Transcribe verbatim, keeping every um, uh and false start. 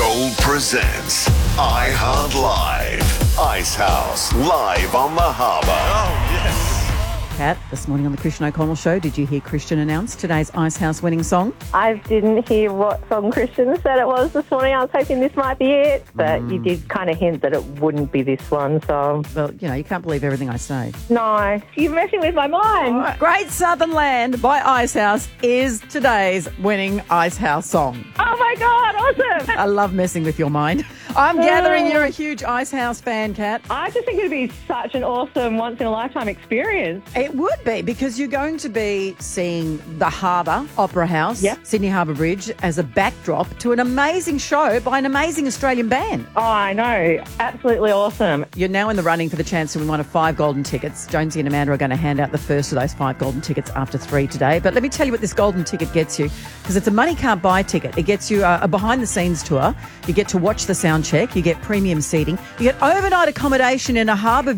Gold presents iHeart Live. Ice House, live on the harbour. Oh, yes. Kat, this morning on the Christian O'Connell Show, did you hear Christian announce today's Ice House winning song? I didn't hear what song Christian said it was this morning. I was hoping this might be it, but mm. you did kind of hint that it wouldn't be this one, so... Well, you know, you can't believe everything I say. No, you're messing with my mind. Right. Great Southern Land by Ice House is today's winning Ice House song. Oh, my God, awesome. I love messing with your mind. I'm gathering you're a huge Ice House fan, Kat. I just think it'd be such an awesome once-in-a-lifetime experience. It would be, because you're going to be seeing the Harbour Opera House, yep. Sydney Harbour Bridge, as a backdrop to an amazing show by an amazing Australian band. Oh, I know. Absolutely awesome. You're now in the running for the chance to win one of five golden tickets. Jonesy and Amanda are going to hand out the first of those five golden tickets after three today. But let me tell you what this golden ticket gets you, because it's a money can't buy ticket. It gets you a, a behind-the-scenes tour. You get to watch the sound check. You get premium seating. You get overnight accommodation in a harbour